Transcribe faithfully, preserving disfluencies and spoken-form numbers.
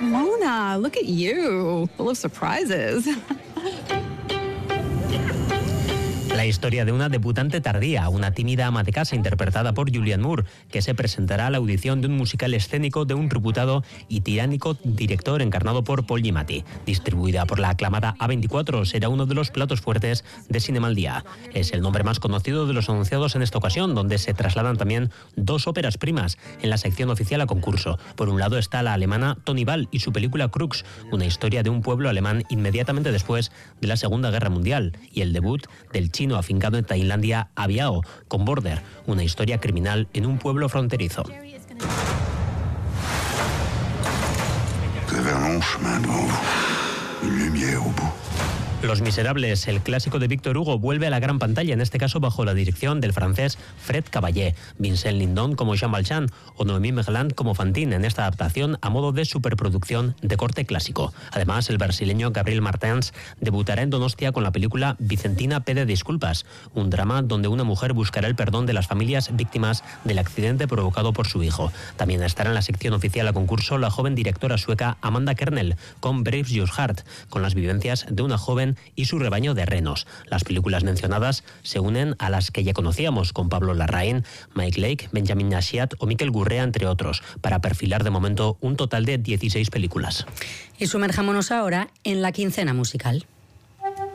Mona, look at you, full of surprises. La historia de una debutante tardía, una tímida ama de casa interpretada por Julianne Moore, que se presentará a la audición de un musical escénico de un reputado y tiránico director encarnado por Paul Giamatti. Distribuida por la aclamada A veinticuatro, será uno de los platos fuertes de Cinema al Día. Es el nombre más conocido de los anunciados en esta ocasión, donde se trasladan también dos óperas primas en la sección oficial a concurso. Por un lado está la alemana Toni Ball y su película Crux, una historia de un pueblo alemán inmediatamente después de la Segunda Guerra Mundial, y el debut del chino afincado en Tailandia, Aviao, con Border, una historia criminal en un pueblo fronterizo. Los Miserables, el clásico de Víctor Hugo, vuelve a la gran pantalla, en este caso bajo la dirección del francés Fred Caballé, Vincent Lindon como Jean Valjean o Noémie Merlant como Fantine en esta adaptación a modo de superproducción de corte clásico. Además, el brasileño Gabriel Martins debutará en Donostia con la película Vicentina pide disculpas, un drama donde una mujer buscará el perdón de las familias víctimas del accidente provocado por su hijo. También estará en la sección oficial a concurso la joven directora sueca Amanda Kernel con Braves Your Heart, con las vivencias de una joven y su rebaño de renos. Las películas mencionadas se unen a las que ya conocíamos, con Pablo Larraín, Mike Lake, Benjamin Nashiat o Miquel Gurrea, entre otros, para perfilar de momento un total de dieciséis películas. Y sumerjámonos ahora en la quincena musical.